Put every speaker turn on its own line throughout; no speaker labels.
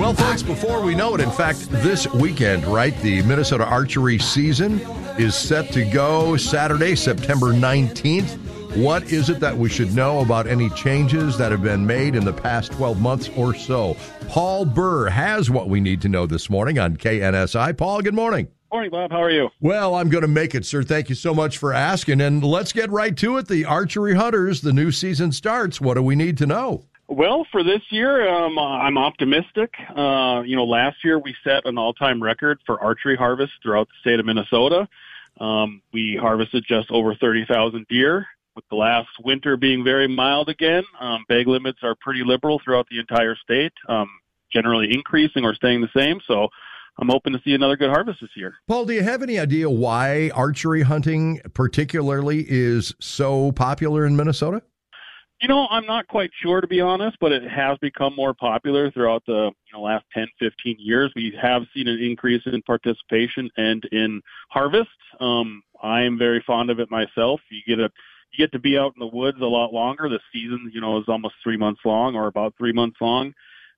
Well, folks, before we know it, in fact, this weekend, right, the Minnesota archery season is set to go Saturday, September 19th. What is it that we should know about any changes that have been made in the past 12 months or so? Paul Burr has what we need to know this morning on KNSI. Paul, good morning.
Morning, Bob. How are you?
Well, I'm going to make it, sir. Thank you so much for asking. And let's get right to it. The Archery Hunters, the new season starts. What do we need to know?
Well, for this year, I'm optimistic. Last year we set an all-time record for archery harvest throughout the state of Minnesota. We harvested just over 30,000 deer. With the last winter being very mild again, bag limits are pretty liberal throughout the entire state, generally increasing or staying the same. So I'm hoping to see another good harvest this year.
Paul, do you have any idea why archery hunting particularly is so popular in Minnesota?
I'm not quite sure, to be honest, but it has become more popular throughout the last 10, 15 years. We have seen an increase in participation and in harvest. I am very fond of it myself. You get to be out in the woods a lot longer. The season, is almost 3 months long or about 3 months long.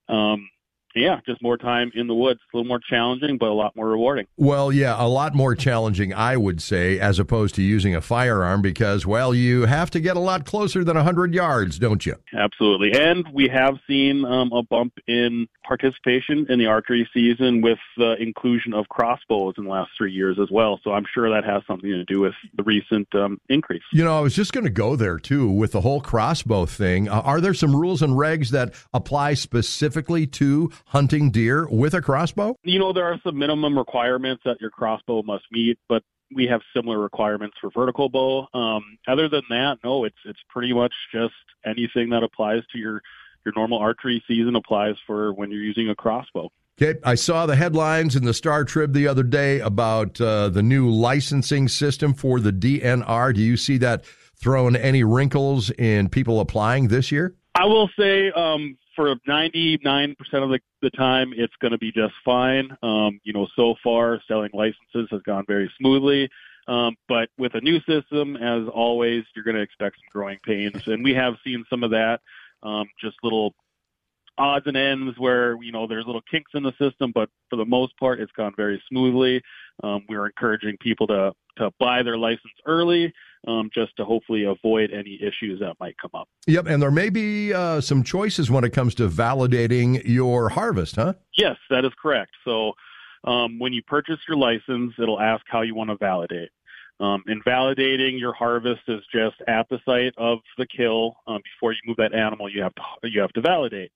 Just more time in the woods. A little more challenging, but a lot more rewarding.
Well, yeah, a lot more challenging, I would say, as opposed to using a firearm because, well, you have to get a lot closer than 100 yards, don't you?
Absolutely. And we have seen a bump in participation in the archery season with the inclusion of crossbows in the last 3 years as well. So I'm sure that has something to do with the recent increase.
I was just going to go there, too, with the whole crossbow thing. Are there some rules and regs that apply specifically to hunting deer with a crossbow?
There are some minimum requirements that your crossbow must meet, but we have similar requirements for vertical bow. Other than that, no, it's pretty much just anything that applies to your normal archery season applies for when you're using a crossbow.
Okay, I saw the headlines in the Star Trib the other day about the new licensing system for the DNR. Do you see that throwing any wrinkles in people applying this year?
I will say for 99% of the time, it's going to be just fine. So far, selling licenses has gone very smoothly. But with a new system, as always, you're going to expect some growing pains. And we have seen some of that, just little odds and ends where, there's little kinks in the system. But for the most part, it's gone very smoothly. We're encouraging people to buy their license early, just to hopefully avoid any issues that might come up.
Yep, and there may be some choices when it comes to validating your harvest, huh?
Yes, that is correct. So when you purchase your license, it'll ask how you want to validate. And validating your harvest is just at the site of the kill. Before you move that animal, you have to validate.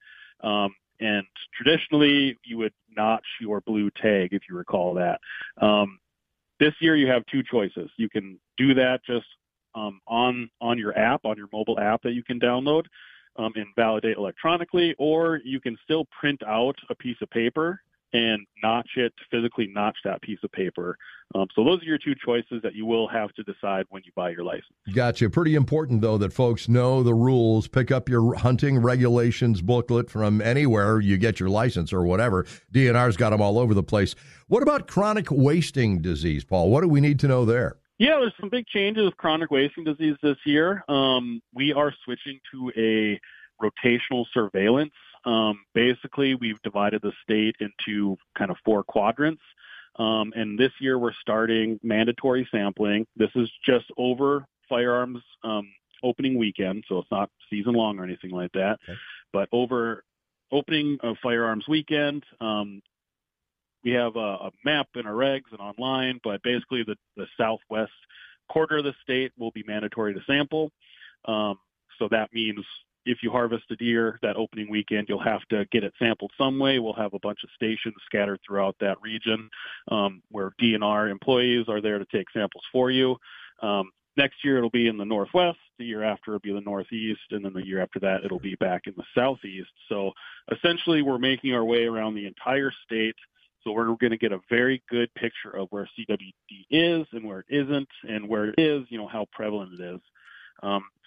And traditionally, you would notch your blue tag, if you recall that. This year, you have two choices. You can do that just on your app, on your mobile app that you can download and validate electronically, or you can still print out a piece of paper and physically notch that piece of paper. So those are your two choices that you will have to decide when you buy your license.
Gotcha. Pretty important, though, that folks know the rules. Pick up your hunting regulations booklet from anywhere you get your license or whatever. DNR's got them all over the place. What about chronic wasting disease, Paul? What do we need to know there?
Yeah, there's some big changes with chronic wasting disease this year. We are switching to a rotational surveillance. Basically, we've divided the state into kind of 4 quadrants. And this year we're starting mandatory sampling. This is just over firearms opening weekend, so it's not season long or anything like that. Okay. But over opening of firearms weekend, we have a map in our regs and online, but basically the southwest quarter of the state will be mandatory to sample. So that means if you harvest a deer that opening weekend, you'll have to get it sampled some way. We'll have a bunch of stations scattered throughout that region where DNR employees are there to take samples for you. Next year, it'll be in the Northwest. The year after, it'll be the Northeast. And then the year after that, it'll be back in the Southeast. So essentially, we're making our way around the entire state. So we're going to get a very good picture of where CWD is and where it isn't, and where it is, how prevalent it is.